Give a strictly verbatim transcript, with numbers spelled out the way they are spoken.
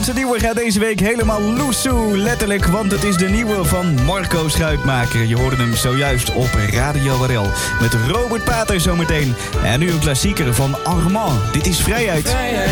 Onze nieuwe gaat deze week helemaal loesoe, letterlijk, want het is de nieuwe van Marco Schuitmaker. Je hoorde hem zojuist op Radio R L met Robert Pater zometeen. En nu een klassieker van Armand. Dit is Vrijheid. Vrijheid.